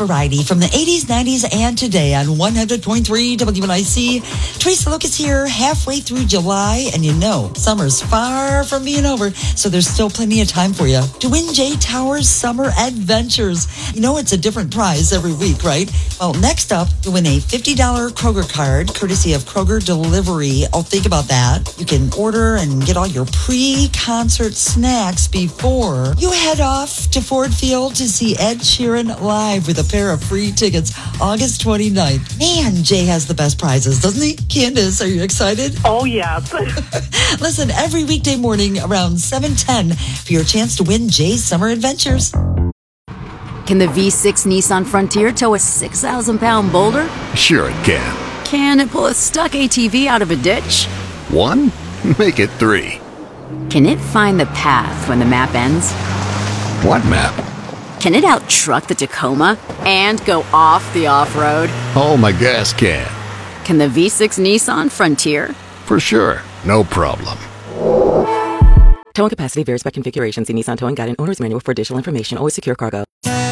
variety from the 80s, 90s, and today on 100.3 WNIC. Teresa Lucas here, halfway through July, and you know, summer's far from being over, so there's still plenty of time for you to win J Towers Summer Adventures. You know it's a different prize every week, right? Well, next up, you win a $50 Kroger card, courtesy of Kroger Delivery. Oh, think about that. You can order and get all your pre-concert snacks before you head off to Ford Field to see Ed Sheeran live with a pair of free tickets August 29th. Man, Jay has the best prizes, doesn't he? Candace, are you excited? Oh, yeah. Listen, every weekday morning around 7:10 for your chance to win Jay's Summer Adventures. Can the V6 Nissan Frontier tow a 6,000-pound boulder? Sure it can. Can it pull a stuck ATV out of a ditch? 1? Make it 3. Can it find the path when the map ends? What map? Can it out-truck the Tacoma and go off the off-road? Oh, my gas can. Can the V6 Nissan Frontier? For sure. No problem. Towing capacity varies by configuration. See Nissan Towing Guide and Owner's Manual for additional information. Always secure cargo.